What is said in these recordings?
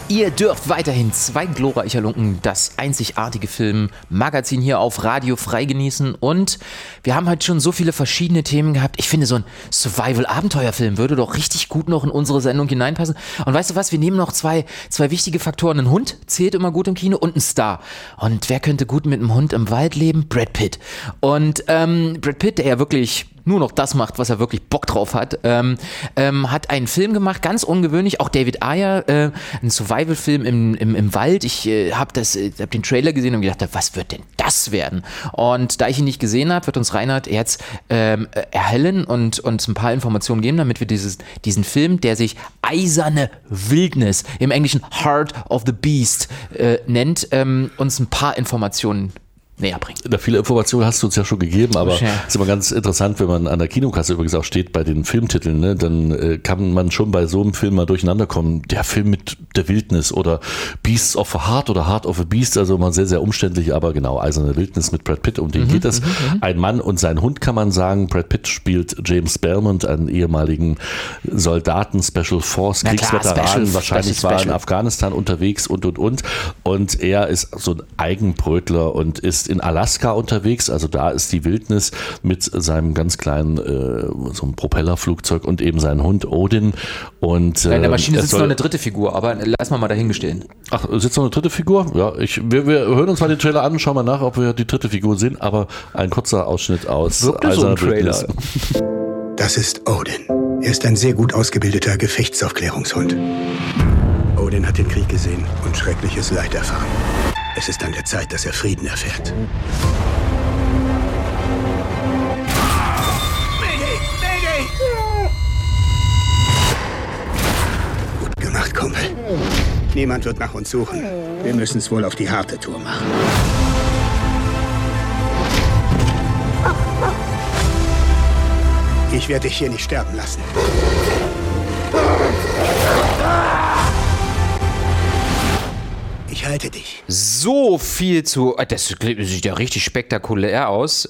Ihr dürft weiterhin zwei glorreicher Lunken, das einzigartige Filmmagazin hier auf Radio Frei genießen. Und wir haben heute schon so viele verschiedene Themen gehabt. Ich finde, so ein Survival-Abenteuerfilm würde doch richtig gut noch in unsere Sendung hineinpassen. Und weißt du was, wir nehmen noch zwei wichtige Faktoren. Ein Hund zählt immer gut im Kino und ein Star. Und wer könnte gut mit einem Hund im Wald leben? Brad Pitt. Und Brad Pitt, der ja wirklich nur noch das macht, was er wirklich Bock drauf hat, hat einen Film gemacht, ganz ungewöhnlich, auch David Ayer, ein Survival-Film im Wald. Ich hab den Trailer gesehen und gedacht, was wird denn das werden? Und da ich ihn nicht gesehen habe, wird uns Reinhard jetzt erhellen und uns ein paar Informationen geben, damit wir diesen Film, der sich Eiserne Wildnis, im Englischen Heart of the Beast nennt, uns ein paar Informationen näher bringen. Viele Informationen hast du uns ja schon gegeben, aber es ist immer ganz interessant, wenn man an der Kinokasse übrigens auch steht bei den Filmtiteln, ne, dann kann man schon bei so einem Film mal durcheinander kommen. Der Film mit der Wildnis oder Beasts of a Heart oder Heart of a Beast, also mal sehr, sehr umständlich, aber genau, Eiserne Wildnis mit Brad Pitt, um den geht es. Ein Mann und sein Hund, kann man sagen. Brad Pitt spielt James Belmont, einen ehemaligen Soldaten, Special Force, Kriegsveteran, wahrscheinlich war in Afghanistan unterwegs und. Und er ist so ein Eigenbrötler und ist in Alaska unterwegs, also da ist die Wildnis mit seinem ganz kleinen so einem Propellerflugzeug und eben seinen Hund Odin. Und in der Maschine sitzt noch eine dritte Figur, aber lass mal dahingestellt. Ach, sitzt noch eine dritte Figur? Ja, wir hören uns mal den Trailer an, schauen mal nach, ob wir die dritte Figur sehen, aber ein kurzer Ausschnitt aus Eiserner Wildnis. Das ist Odin. Er ist ein sehr gut ausgebildeter Gefechtsaufklärungshund. Odin hat den Krieg gesehen und schreckliches Leid erfahren. Es ist an der Zeit, dass er Frieden erfährt. Mayday! Mayday! Gut gemacht, Kumpel. Niemand wird nach uns suchen. Wir müssen es wohl auf die harte Tour machen. Ich werde dich hier nicht sterben lassen. Ich halte dich. So viel zu... Das sieht ja richtig spektakulär aus.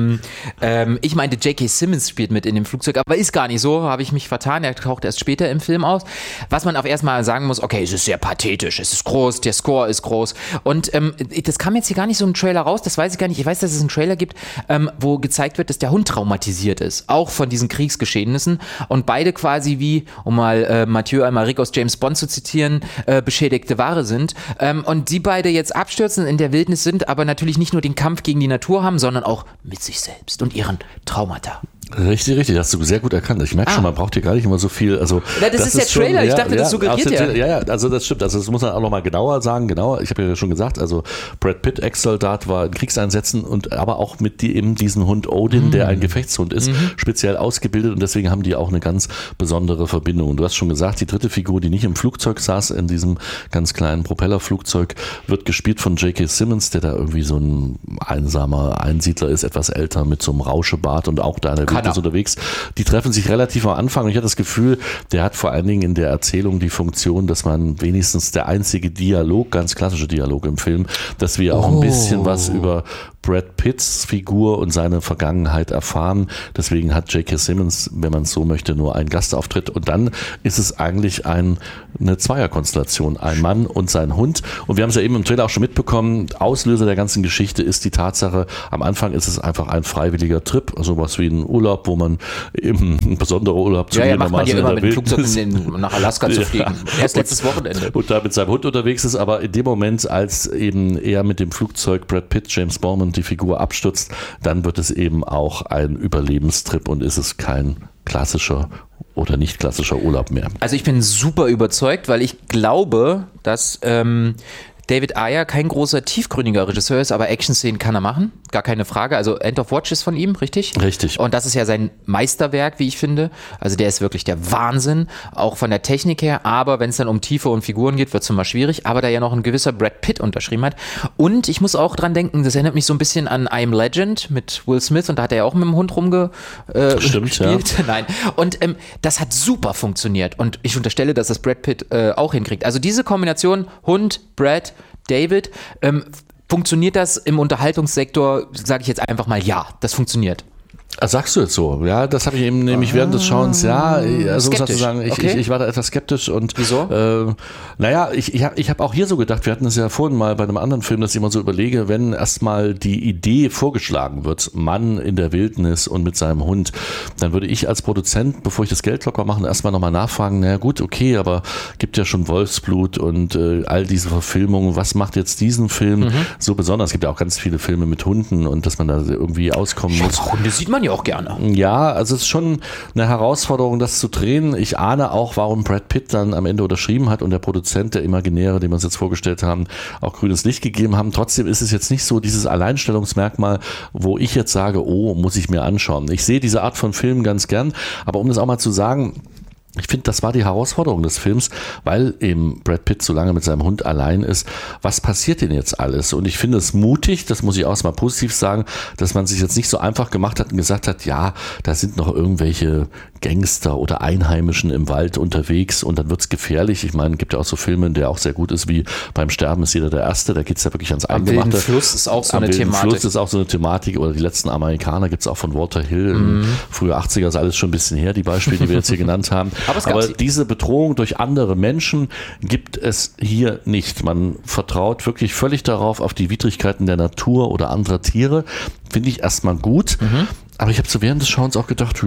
Ich meinte, J.K. Simmons spielt mit in dem Flugzeug, aber ist gar nicht so, habe ich mich vertan. Er taucht erst später im Film aus. Was man auch erstmal sagen muss, okay, es ist sehr pathetisch, es ist groß, der Score ist groß. Und das kam jetzt hier gar nicht so im Trailer raus, das weiß ich gar nicht. Ich weiß, dass es einen Trailer gibt, wo gezeigt wird, dass der Hund traumatisiert ist, auch von diesen Kriegsgeschehnissen. Und beide quasi wie, um mal Mathieu Amalric aus James Bond zu zitieren, beschädigte Ware sind. Und die beide jetzt abstürzen, in der Wildnis sind, aber natürlich nicht nur den Kampf gegen die Natur haben, sondern auch mit sich selbst und ihren Traumata. Richtig, hast du sehr gut erkannt. Ich merke schon, man braucht hier gar nicht immer so viel. Also, das ist der Trailer, ich dachte, das suggeriert ja. Ja, also das stimmt. Also das muss man auch nochmal genauer sagen. Genau, ich habe ja schon gesagt, also Brad Pitt, Ex-Soldat, war in Kriegseinsätzen und aber auch mit eben diesen Hund Odin, der ein Gefechtshund ist, speziell ausgebildet und deswegen haben die auch eine ganz besondere Verbindung. Und du hast schon gesagt, die dritte Figur, die nicht im Flugzeug saß, in diesem ganz kleinen Propellerflugzeug, wird gespielt von J.K. Simmons, der da irgendwie so ein einsamer Einsiedler ist, etwas älter mit so einem Rauschebart und auch da in der Wildnis unterwegs. Die treffen sich relativ am Anfang und ich hatte das Gefühl, der hat vor allen Dingen in der Erzählung die Funktion, dass man wenigstens der einzige Dialog, ganz klassische Dialog im Film, dass wir auch ein bisschen was über Brad Pitts Figur und seine Vergangenheit erfahren. Deswegen hat J.K. Simmons, wenn man es so möchte, nur einen Gastauftritt. Und dann ist es eigentlich eine Zweierkonstellation. Ein Mann und sein Hund. Und wir haben es ja eben im Trailer auch schon mitbekommen. Auslöser der ganzen Geschichte ist die Tatsache, am Anfang ist es einfach ein freiwilliger Trip. Sowas wie ein Urlaub, wo man eben ein besonderer Urlaub zu macht man ja immer mit dem Flugzeug nach Alaska zu fliegen. Erst letztes Wochenende. Und da mit seinem Hund unterwegs ist. Aber in dem Moment, als eben er mit dem Flugzeug Brad Pitt, James Bond, die Figur abstürzt, dann wird es eben auch ein Überlebenstrip und ist es kein klassischer oder nicht klassischer Urlaub mehr. Also ich bin super überzeugt, weil ich glaube, dass David Ayer kein großer, tiefgründiger Regisseur ist, aber Action-Szenen kann er machen, gar keine Frage. Also End of Watch ist von ihm, richtig? Richtig. Und das ist ja sein Meisterwerk, wie ich finde. Also der ist wirklich der Wahnsinn, auch von der Technik her. Aber wenn es dann um Tiefe und Figuren geht, wird es immer schwierig. Aber da ja noch ein gewisser Brad Pitt unterschrieben hat. Und ich muss auch dran denken, das erinnert mich so ein bisschen an I Am Legend mit Will Smith. Und da hat er ja auch mit dem Hund rumgespielt. Ja. Nein. Und das hat super funktioniert. Und ich unterstelle, dass das Brad Pitt auch hinkriegt. Also diese Kombination Hund, Brad, David, funktioniert das im Unterhaltungssektor, sage ich jetzt einfach mal, ja, das funktioniert. Sagst du jetzt so? Ja, das habe ich eben nämlich während des Schauens, also muss ich sagen, ich war da etwas skeptisch und wieso? Ich habe auch hier so gedacht, wir hatten es ja vorhin mal bei einem anderen Film, dass ich immer so überlege, wenn erstmal die Idee vorgeschlagen wird, Mann in der Wildnis und mit seinem Hund, dann würde ich als Produzent, bevor ich das Geld locker mache, erstmal nochmal nachfragen, naja gut, okay, aber gibt ja schon Wolfsblut und all diese Verfilmungen, was macht jetzt diesen Film so besonders? Es gibt ja auch ganz viele Filme mit Hunden und dass man da irgendwie auskommen muss. Hunde sieht man ja auch gerne. Ja, also es ist schon eine Herausforderung, das zu drehen. Ich ahne auch, warum Brad Pitt dann am Ende unterschrieben hat und der Produzent, der Imaginäre, den wir uns jetzt vorgestellt haben, auch grünes Licht gegeben haben. Trotzdem ist es jetzt nicht so dieses Alleinstellungsmerkmal, wo ich jetzt sage, oh, muss ich mir anschauen. Ich sehe diese Art von Filmen ganz gern, aber um das auch mal zu sagen, ich finde, das war die Herausforderung des Films, weil eben Brad Pitt so lange mit seinem Hund allein ist. Was passiert denn jetzt alles? Und ich finde es mutig, das muss ich auch mal positiv sagen, dass man sich jetzt nicht so einfach gemacht hat und gesagt hat, ja, da sind noch irgendwelche Gangster oder Einheimischen im Wald unterwegs und dann wird's gefährlich. Ich meine, es gibt ja auch so Filme, der auch sehr gut ist, wie Beim Sterben ist jeder der Erste, da geht's ja wirklich ans Eingemachte. Am wilden Fluss ist auch so eine Thematik. Fluss ist auch so eine Thematik, oder Die letzten Amerikaner gibt's auch von Walter Hill, frühe 80er, ist alles schon ein bisschen her, die Beispiele, die wir jetzt hier genannt haben. Aber diese Bedrohung durch andere Menschen gibt es hier nicht. Man vertraut wirklich völlig darauf, auf die Widrigkeiten der Natur oder anderer Tiere. Finde ich erstmal gut. Aber ich habe so während des Schauens auch gedacht,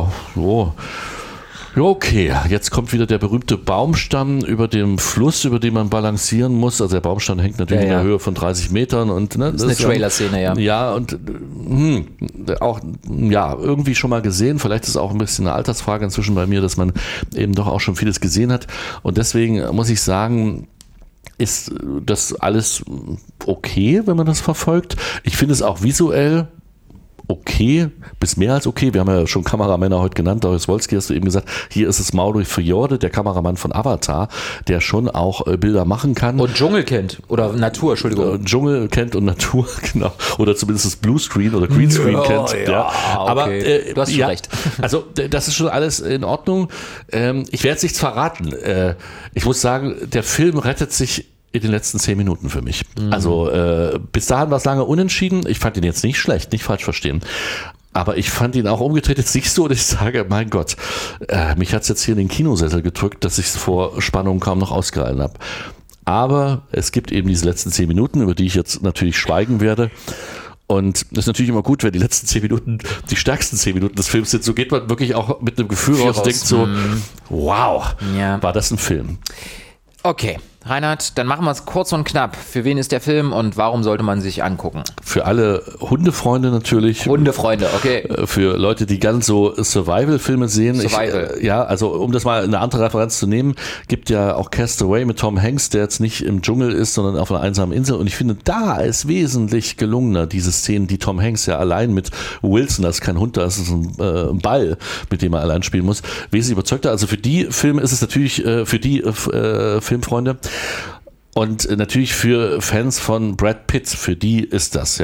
okay, jetzt kommt wieder der berühmte Baumstamm über dem Fluss, über den man balancieren muss. Also der Baumstamm hängt natürlich in der Höhe von 30 Metern. Und, ne, das ist eine Trailer-Szene, ja. Ja, und auch irgendwie schon mal gesehen. Vielleicht ist es auch ein bisschen eine Altersfrage inzwischen bei mir, dass man eben doch auch schon vieles gesehen hat. Und deswegen muss ich sagen, ist das alles okay, wenn man das verfolgt. Ich finde es auch visuell okay, bis mehr als okay. Wir haben ja schon Kameramänner heute genannt, Darius Wolski hast du eben gesagt, hier ist es Mauri Fjorde, der Kameramann von Avatar, der schon auch Bilder machen kann. Und Dschungel kennt, oder Natur, Entschuldigung. Dschungel kennt und Natur, genau. Oder zumindest das Bluescreen oder Greenscreen kennt. Ja, aber okay. Du hast schon recht. Also das ist schon alles in Ordnung. Ich werde jetzt nichts verraten. Ich muss sagen, der Film rettet sich in den letzten 10 Minuten für mich. Also bis dahin war es lange unentschieden. Ich fand ihn jetzt nicht schlecht, nicht falsch verstehen. Aber ich fand ihn auch umgedreht jetzt nicht so, dass ich sage, mein Gott, mich hat es jetzt hier in den Kinosessel gedrückt, dass ich es vor Spannung kaum noch ausgehalten habe. Aber es gibt eben diese letzten 10 Minuten, über die ich jetzt natürlich schweigen werde. Und es ist natürlich immer gut, wenn die letzten 10 Minuten die stärksten 10 Minuten des Films sind. So geht man wirklich auch mit einem Gefühl raus und denkt so, wow, war das ein Film. Okay, Reinhard, dann machen wir es kurz und knapp. Für wen ist der Film und warum sollte man sich angucken? Für alle Hundefreunde natürlich. Hundefreunde, okay. Für Leute, die ganz so Survival-Filme sehen. Survival. Also um das mal eine andere Referenz zu nehmen, gibt ja auch Castaway mit Tom Hanks, der jetzt nicht im Dschungel ist, sondern auf einer einsamen Insel. Und ich finde, da ist wesentlich gelungener, diese Szenen, die Tom Hanks ja allein mit Wilson, das ist kein Hund, das ist ein Ball, mit dem er allein spielen muss, wesentlich überzeugter. Also für die Filme ist es natürlich, für die Filmfreunde. Und natürlich für Fans von Brad Pitt, für die ist das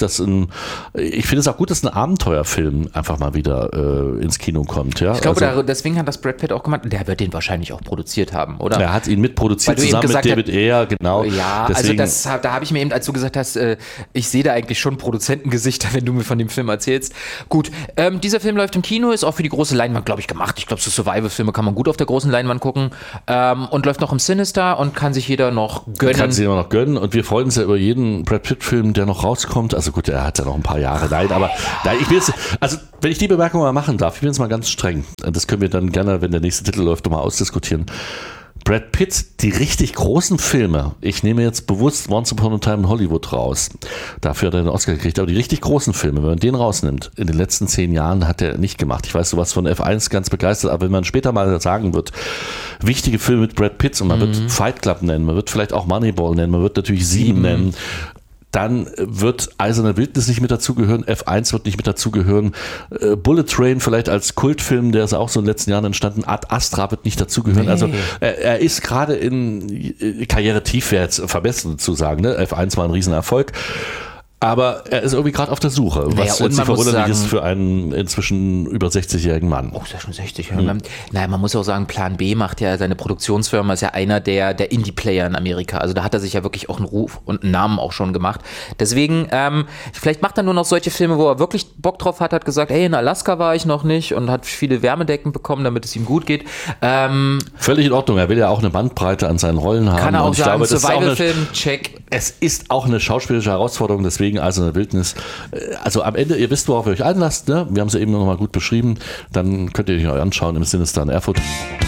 ich finde es auch gut, dass ein Abenteuerfilm einfach mal wieder ins Kino kommt. Ja? Ich glaube, deswegen hat das Brad Pitt auch gemacht, der wird den wahrscheinlich auch produziert haben, oder? Er hat ihn mitproduziert, zusammen mit David Ayer, genau. Ja, deswegen, also da habe ich mir eben, als du gesagt hast, ich sehe da eigentlich schon Produzentengesichter, wenn du mir von dem Film erzählst. Gut, dieser Film läuft im Kino, ist auch für die große Leinwand, glaube ich, gemacht. Ich glaube, so Survival-Filme kann man gut auf der großen Leinwand gucken und läuft noch im Sinister und kann sich jeder noch gönnen. Kann sich immer noch gönnen und wir freuen uns ja über jeden Brad Pitt-Film, der noch rauskommt. Also gut, er hat ja noch ein paar Jahre. Ich will jetzt, also wenn ich die Bemerkung mal machen darf, ich bin jetzt mal ganz streng. Das können wir dann gerne, wenn der nächste Titel läuft, nochmal ausdiskutieren. Brad Pitt, die richtig großen Filme, ich nehme jetzt bewusst Once Upon a Time in Hollywood raus, dafür hat er den Oscar gekriegt, aber die richtig großen Filme, wenn man den rausnimmt, in den letzten 10 Jahren hat er nicht gemacht. Ich weiß, du warst von F1 ganz begeistert, aber wenn man später mal sagen wird, wichtige Filme mit Brad Pitt und man wird Fight Club nennen, man wird vielleicht auch Moneyball nennen, man wird natürlich 7 nennen, dann wird Eiserne Wildnis nicht mit dazugehören, F1 wird nicht mit dazugehören, Bullet Train vielleicht als Kultfilm, der ist auch so in den letzten Jahren entstanden, Ad Astra wird nicht dazugehören. Nee. Also er ist gerade in Karriere tief, wäre jetzt vermessen zu sagen, ne? F1 war ein Riesenerfolg. Aber er ist irgendwie gerade auf der Suche, was jetzt nicht verwunderlich ist für einen inzwischen über 60-jährigen Mann. Oh, ist ja schon 60. Naja, man muss auch sagen, Plan B macht ja, seine Produktionsfirma ist ja einer der Indie-Player in Amerika. Also da hat er sich ja wirklich auch einen Ruf und einen Namen auch schon gemacht. Deswegen, vielleicht macht er nur noch solche Filme, wo er wirklich Bock drauf hat gesagt, hey, in Alaska war ich noch nicht und hat viele Wärmedecken bekommen, damit es ihm gut geht. Völlig in Ordnung, er will ja auch eine Bandbreite an seinen Rollen haben. Kann er auch und ich sagen, glaube, Survival-Film, check. Es ist auch eine schauspielerische Herausforderung, deswegen also eine Wildnis. Also am Ende, ihr wisst, worauf ihr euch einlasst, ne? Wir haben es ja eben noch mal gut beschrieben, dann könnt ihr euch anschauen im Sinistar in Erfurt.